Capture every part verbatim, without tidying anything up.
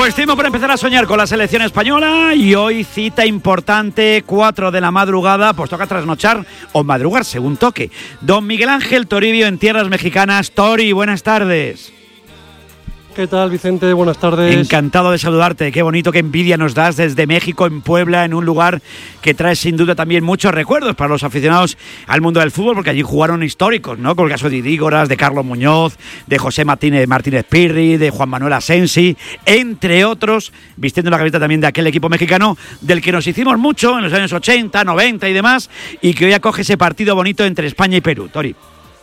Pues tiempo para empezar a soñar con la selección española y hoy cita importante, cuatro de la madrugada, pues toca trasnochar o madrugar según toque. Don Miguel Ángel Toribio en tierras mexicanas. Tori, buenas tardes. ¿Qué tal, Vicente? Buenas tardes. Encantado de saludarte. Qué bonito, qué envidia nos das desde México, en Puebla, en un lugar que trae sin duda también muchos recuerdos para los aficionados al mundo del fútbol, porque allí jugaron históricos, ¿no? Con el caso de Idígoras, de Carlos Muñoz, de José Martínez, Martínez Pirri, de Juan Manuel Asensi, entre otros, vistiendo la camiseta también de aquel equipo mexicano del que nos hicimos mucho en los años ochenta, noventa y demás, y que hoy acoge ese partido bonito entre España y Perú. Tori.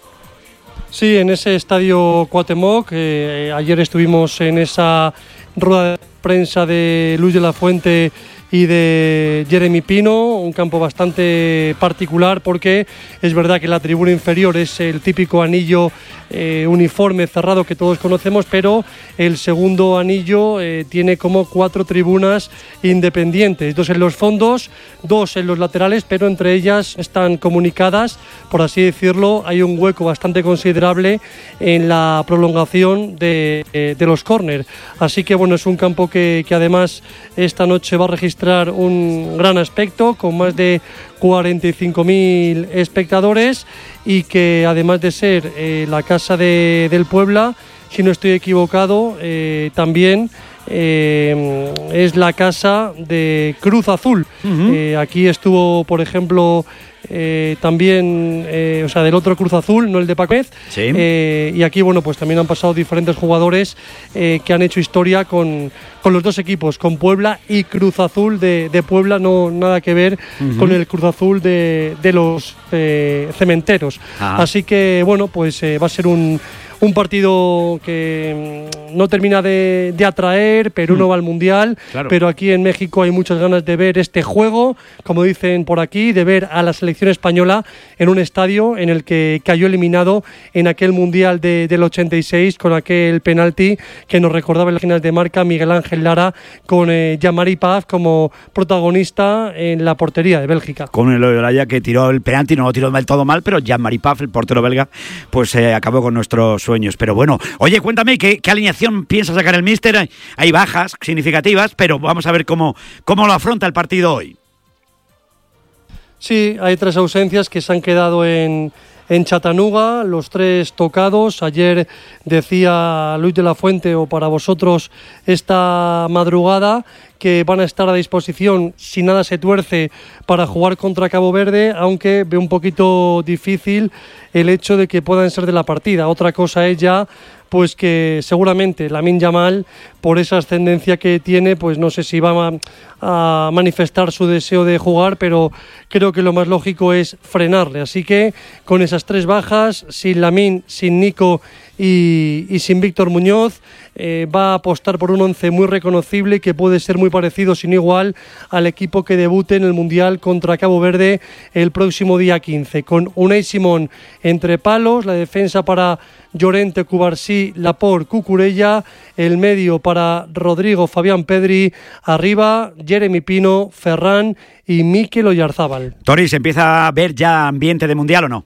Sí, en ese estadio Cuauhtémoc, eh, ayer estuvimos en esa rueda de prensa de Luis de la Fuente y de Jeremy Pino, un campo bastante particular porque es verdad que la tribuna inferior es el típico anillo eh, uniforme cerrado que todos conocemos, pero el segundo anillo eh, tiene como cuatro tribunas independientes, dos en los fondos, dos en los laterales, pero entre ellas están comunicadas, por así decirlo. Hay un hueco bastante considerable en la prolongación de, eh, de los córner, así que bueno, es un campo que, que además esta noche va a registrar un gran aspecto con más de cuarenta y cinco mil espectadores y que además de ser eh, la casa de, del Puebla, si no estoy equivocado, eh, también eh, es la casa de Cruz Azul. Uh-huh. Eh, aquí estuvo, por ejemplo, Eh, también, eh, o sea, del otro Cruz Azul, no el de Pacmez. Sí. Eh, y aquí, bueno, pues también han pasado diferentes jugadores eh, que han hecho historia con, con los dos equipos, con Puebla y Cruz Azul de, de Puebla, no nada que ver uh-huh. con el Cruz Azul de, de los eh, cementeros. Ajá. Así que, bueno, pues eh, va a ser un Un partido que no termina de, de atraer. Perú mm. no va al Mundial, claro. Pero aquí en México hay muchas ganas de ver este juego, como dicen por aquí, de ver a la selección española en un estadio en el que cayó eliminado en aquel Mundial de, del ochenta y seis con aquel penalti que nos recordaba en las páginas de marca Miguel Ángel Lara, con eh, Jean-Marie Paz como protagonista en la portería de Bélgica. Con el Olaya que tiró el penalti, no lo tiró del todo mal, pero Jean-Marie Paz, el portero belga, pues eh, acabó con nuestros sueños. Pero bueno, oye, cuéntame, ¿qué, qué alineación piensa sacar el míster? Hay, hay bajas significativas, pero vamos a ver cómo, cómo lo afronta el partido hoy. Sí, hay tres ausencias que se han quedado en, en Chattanooga, los tres tocados. Ayer decía Luis de la Fuente, o para vosotros esta madrugada, que van a estar a disposición si nada se tuerce para jugar contra Cabo Verde, aunque ve un poquito difícil el hecho de que puedan ser de la partida. Otra cosa es ya pues que seguramente Lamine Yamal, por esa ascendencia que tiene, pues no sé si va a, a manifestar su deseo de jugar, pero creo que lo más lógico es frenarle. Así que con esas tres bajas, sin Lamine, sin Nico y, y sin Víctor Muñoz, eh, va a apostar por un once muy reconocible que puede ser muy parecido, sin igual, al equipo que debute en el Mundial contra Cabo Verde el próximo día quince, con Unai Simón entre palos, la defensa para Llorente, Cubarsí, Laporte, Cucurella, el medio para Rodrigo, Fabián Pedri, arriba Jeremy Pino, Ferran y Mikel Oyarzábal. Tori, ¿se empieza a ver ya ambiente de Mundial o no?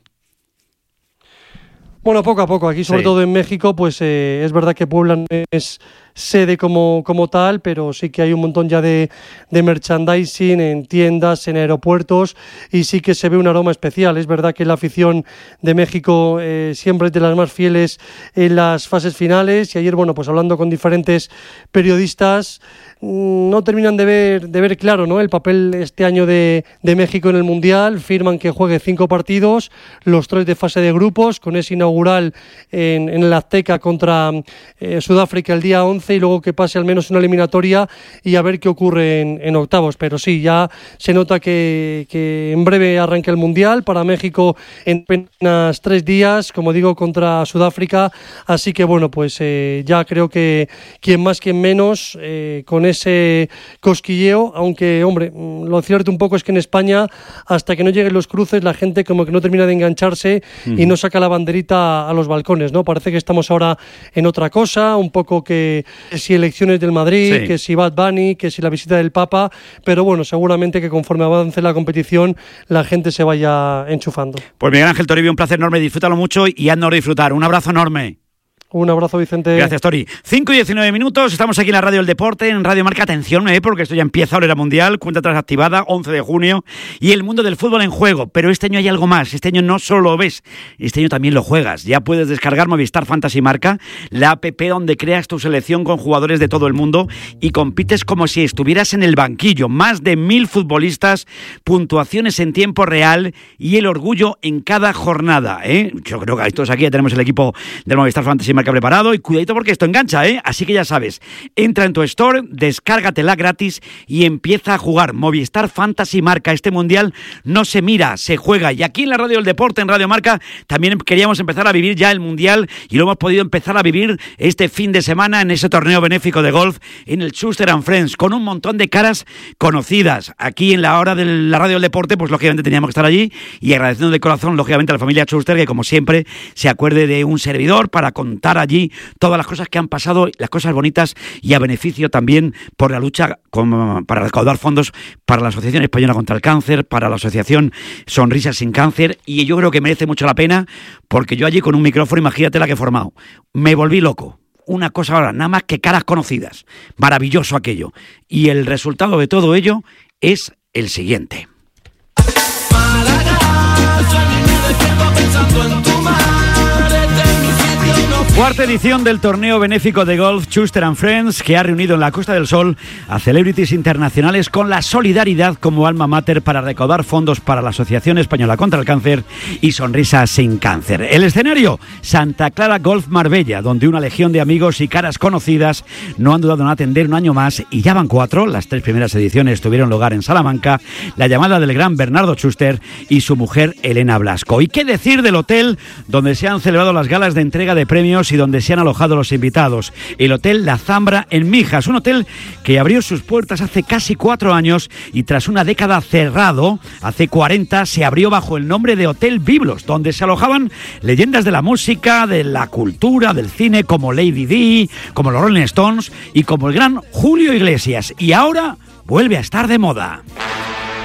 Bueno, poco a poco, aquí sobre sí. todo en México, pues eh, es verdad que Puebla no es sede como, como tal, pero sí que hay un montón ya de, de merchandising en tiendas, en aeropuertos, y sí que se ve un aroma especial. Es verdad que la afición de México eh, siempre es de las más fieles en las fases finales, y ayer, bueno, pues hablando con diferentes periodistas, no terminan de ver, de ver claro, ¿no?, el papel este año de, de México en el Mundial. Firman que juegue cinco partidos, los tres de fase de grupos, con ese inaugural en, en el Azteca contra eh, Sudáfrica el día once, y luego que pase al menos una eliminatoria y a ver qué ocurre en, en octavos. Pero sí, ya se nota que, que en breve arranca el Mundial para México en apenas tres días, como digo, contra Sudáfrica. Así que bueno, pues eh, ya creo que quien más, quien menos, eh, con ese cosquilleo, aunque, hombre, lo cierto un poco es que en España, hasta que no lleguen los cruces, la gente como que no termina de engancharse uh-huh. y no saca la banderita a los balcones, ¿no? Parece que estamos ahora en otra cosa, un poco que si elecciones del Madrid, sí. que si Bad Bunny, que si la visita del Papa, pero bueno, seguramente que conforme avance la competición, la gente se vaya enchufando. Pues Miguel Ángel Toribio, un placer enorme, disfrútalo mucho y haznos disfrutar. Un abrazo enorme. Un abrazo, Vicente. Gracias, Tori. cinco y diecinueve minutos, estamos aquí en la Radio del Deporte, en Radio Marca. Atención, ¿eh? Porque esto ya empieza, Olera Mundial, cuenta atrás activada, once de junio, y el mundo del fútbol en juego. Pero este año hay algo más, este año no solo lo ves, este año también lo juegas. Ya puedes descargar Movistar Fantasy Marca, la app donde creas tu selección con jugadores de todo el mundo y compites como si estuvieras en el banquillo. Más de mil futbolistas, puntuaciones en tiempo real y el orgullo en cada jornada, ¿eh? Yo creo que todos aquí ya tenemos el equipo del Movistar Fantasy Marca que ha preparado y cuidadito porque esto engancha, ¿eh? Así que ya sabes, entra en tu store, descárgatela gratis y empieza a jugar. Movistar Fantasy Marca, este mundial no se mira, se juega. Y aquí en la Radio del Deporte, en Radio Marca, también queríamos empezar a vivir ya el mundial y lo hemos podido empezar a vivir este fin de semana en ese torneo benéfico de golf en el Schuster and Friends, con un montón de caras conocidas. Aquí en la hora de la Radio del Deporte, pues lógicamente teníamos que estar allí y agradeciendo de corazón, lógicamente, a la familia Schuster, que como siempre se acuerde de un servidor para contar allí todas las cosas que han pasado, las cosas bonitas y a beneficio también por la lucha con, para recaudar fondos para la Asociación Española contra el Cáncer, para la Asociación Sonrisas sin Cáncer, y yo creo que merece mucho la pena porque yo allí con un micrófono, imagínate la que he formado, me volví loco. Una cosa ahora, nada más que caras conocidas, maravilloso aquello, y el resultado de todo ello es el siguiente. Cuarta edición del torneo benéfico de golf Schuster and Friends, que ha reunido en la Costa del Sol a celebrities internacionales con la solidaridad como alma mater para recaudar fondos para la Asociación Española contra el Cáncer y Sonrisas sin Cáncer. El escenario, Santa Clara Golf Marbella, donde una legión de amigos y caras conocidas no han dudado en atender un año más y ya van cuatro. Las tres primeras ediciones tuvieron lugar en Salamanca, la llamada del gran Bernardo Schuster y su mujer Elena Blasco. ¿Y qué decir del hotel donde se han celebrado las galas de entrega de premios y donde se han alojado los invitados? El Hotel La Zambra en Mijas, un hotel que abrió sus puertas hace casi cuatro años y tras una década cerrado, hace cuarenta, se abrió bajo el nombre de Hotel Biblos, donde se alojaban leyendas de la música, de la cultura, del cine, como Lady Di, como los Rolling Stones y como el gran Julio Iglesias. Y ahora vuelve a estar de moda.